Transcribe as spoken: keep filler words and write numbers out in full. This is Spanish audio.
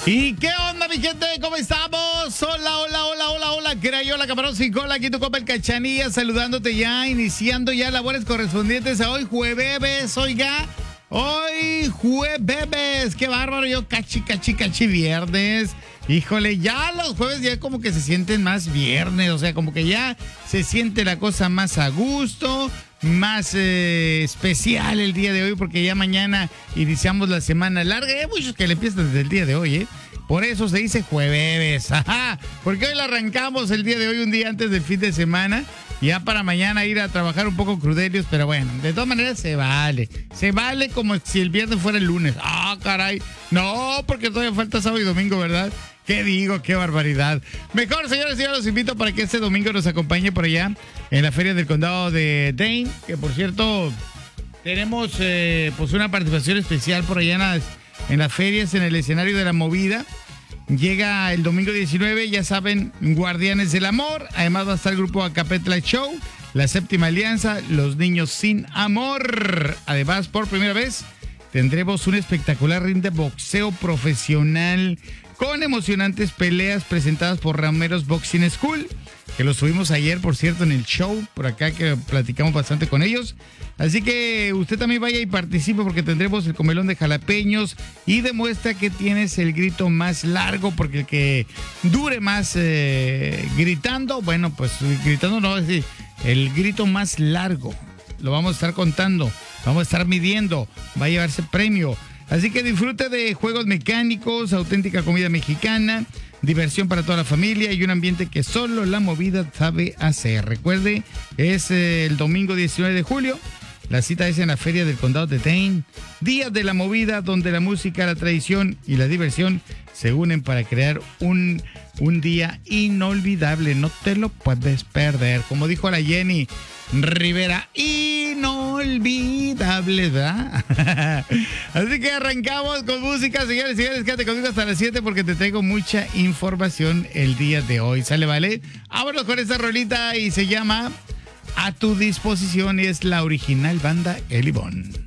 ¿Y qué onda, mi gente? ¿Cómo estamos? Hola, hola, hola, hola, hola. Crayola, camarón sin cola. Aquí tu copa el Cachanilla saludándote ya, iniciando ya labores correspondientes a hoy jueves, oiga. Hoy jueves, qué bárbaro, yo cachi, cachi, cachi viernes. Híjole, ya los jueves ya como que se sienten más viernes, o sea, como que ya se siente la cosa más a gusto, más eh, especial el día de hoy, porque ya mañana iniciamos la semana larga. Hay muchos que le empiezan desde el día de hoy, ¿eh? Por eso se dice jueves, ajá, porque hoy la arrancamos el día de hoy, un día antes del fin de semana. Ya para mañana ir a trabajar un poco crudelios, pero bueno, de todas maneras se vale. Se vale como si el viernes fuera el lunes. Ah, caray. No, porque todavía falta sábado y domingo, ¿verdad? ¿Qué digo? ¡Qué barbaridad! Mejor, señores y señores, los invito para que este domingo nos acompañe por allá en la Feria del Condado de Dane, que por cierto, tenemos eh, pues una participación especial por allá en las, en las ferias, en el escenario de la movida. Llega el domingo diecinueve, ya saben, Guardianes del Amor. Además va a estar el grupo Acapetla Show, la Séptima Alianza, Los Niños Sin Amor. Además, por primera vez, tendremos un espectacular ring de boxeo profesional con emocionantes peleas presentadas por Rameros Boxing School, que los subimos ayer, por cierto, en el show, por acá que platicamos bastante con ellos. Así que usted también vaya y participe porque tendremos el comelón de jalapeños y demuestra que tienes el grito más largo, porque el que dure más eh, gritando, bueno, pues gritando no, es decir, el grito más largo, lo vamos a estar contando, vamos a estar midiendo, va a llevarse premio. Así que disfrute de juegos mecánicos, auténtica comida mexicana, diversión para toda la familia y un ambiente que solo la movida sabe hacer. Recuerde, es eh, el domingo diecinueve de julio. La cita es en la Feria del Condado de Dane. Día de la movida, donde la música, la tradición y la diversión se unen para crear un, un día inolvidable. No te lo puedes perder. Como dijo la Jenny Rivera, inolvidable, ¿verdad? Así que arrancamos con música, señores y señores, quédate conmigo hasta las siete porque te traigo mucha información el día de hoy. ¿Sale, vale? Vámonos con esta rolita y se llama A Tu Disposición, y es la original banda El Ibón.